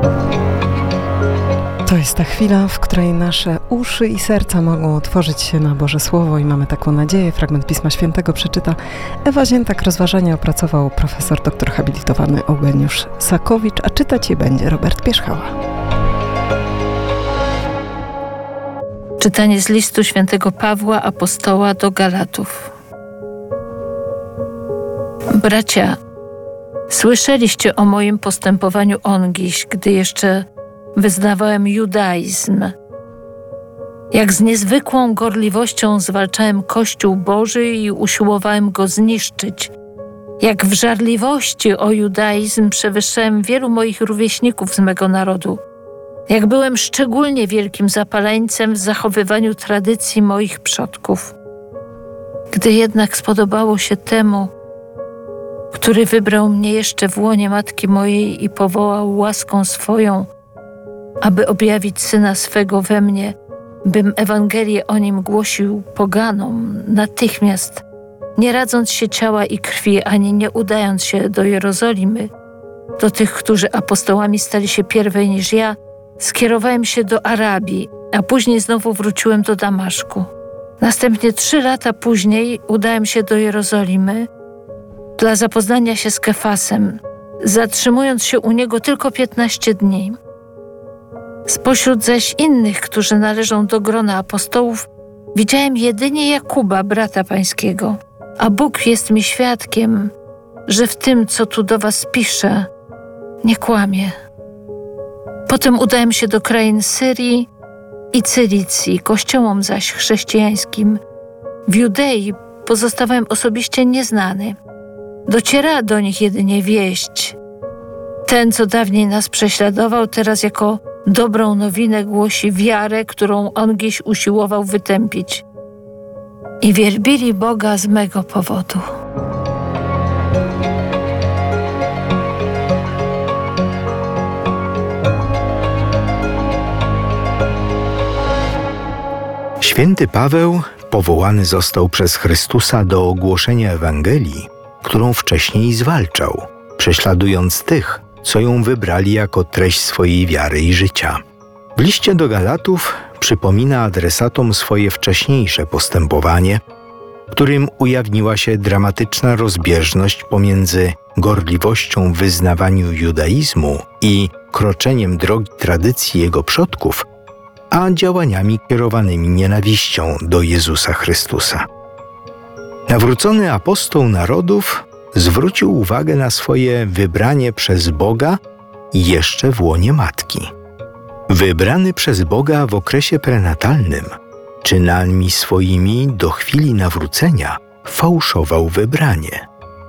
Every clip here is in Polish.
To jest ta chwila, w której nasze uszy i serca mogą otworzyć się na Boże Słowo i mamy taką nadzieję. Fragment Pisma Świętego przeczyta Ewa Ziętak. Rozważania opracował profesor doktor habilitowany Eugeniusz Sakowicz, a czytać je będzie Robert Pierzchała. Czytanie z listu świętego Pawła apostoła do Galatów. Bracia, słyszeliście o moim postępowaniu ongiś, gdy jeszcze wyznawałem judaizm. Jak z niezwykłą gorliwością zwalczałem Kościół Boży i usiłowałem go zniszczyć. Jak w żarliwości o judaizm przewyższałem wielu moich rówieśników z mego narodu. Jak byłem szczególnie wielkim zapaleńcem w zachowywaniu tradycji moich przodków. Gdy jednak spodobało się temu, który wybrał mnie jeszcze w łonie matki mojej i powołał łaską swoją, aby objawić Syna swego we mnie, bym Ewangelię o Nim głosił poganom natychmiast, nie radząc się ciała i krwi, ani nie udając się do Jerozolimy, do tych, którzy apostołami stali się pierwej niż ja, skierowałem się do Arabii, a później znowu wróciłem do Damaszku. Następnie 3 lata później udałem się do Jerozolimy dla zapoznania się z Kefasem, zatrzymując się u niego tylko 15 dni. Spośród zaś innych, którzy należą do grona apostołów, widziałem jedynie Jakuba, brata pańskiego, a Bóg jest mi świadkiem, że w tym, co tu do was piszę, nie kłamie. Potem udałem się do krain Syrii i Cylicji, kościołom zaś chrześcijańskim. W Judei pozostawałem osobiście nieznany. Dociera do nich jedynie wieść. Ten, co dawniej nas prześladował, teraz jako dobrą nowinę głosi wiarę, którą on gdzieś usiłował wytępić. I wielbili Boga z mego powodu. Święty Paweł powołany został przez Chrystusa do ogłoszenia Ewangelii, którą wcześniej zwalczał, prześladując tych, co ją wybrali jako treść swojej wiary i życia. W liście do Galatów przypomina adresatom swoje wcześniejsze postępowanie, w którym ujawniła się dramatyczna rozbieżność pomiędzy gorliwością w wyznawaniu judaizmu i kroczeniem drogi tradycji jego przodków, a działaniami kierowanymi nienawiścią do Jezusa Chrystusa. Nawrócony apostoł narodów zwrócił uwagę na swoje wybranie przez Boga jeszcze w łonie matki. Wybrany przez Boga w okresie prenatalnym, czynami swoimi do chwili nawrócenia fałszował wybranie.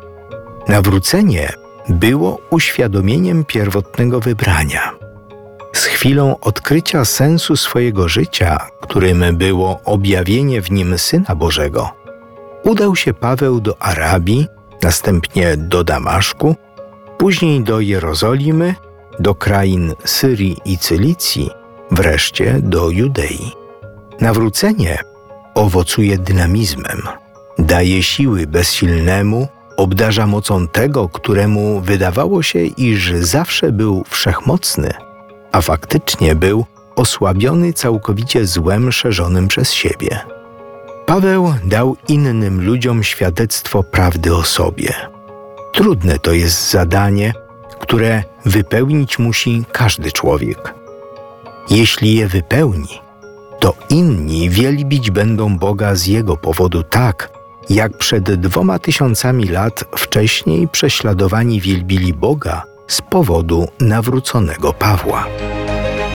Nawrócenie było uświadomieniem pierwotnego wybrania. Z chwilą odkrycia sensu swojego życia, którym było objawienie w nim Syna Bożego, udał się Paweł do Arabii, następnie do Damaszku, później do Jerozolimy, do krain Syrii i Cylicji, wreszcie do Judei. Nawrócenie owocuje dynamizmem, daje siły bezsilnemu, obdarza mocą tego, któremu wydawało się, iż zawsze był wszechmocny, a faktycznie był osłabiony całkowicie złem szerzonym przez siebie. Paweł dał innym ludziom świadectwo prawdy o sobie. Trudne to jest zadanie, które wypełnić musi każdy człowiek. Jeśli je wypełni, to inni wielbić będą Boga z Jego powodu tak, jak przed 2000 lat wcześniej prześladowani wielbili Boga z powodu nawróconego Pawła.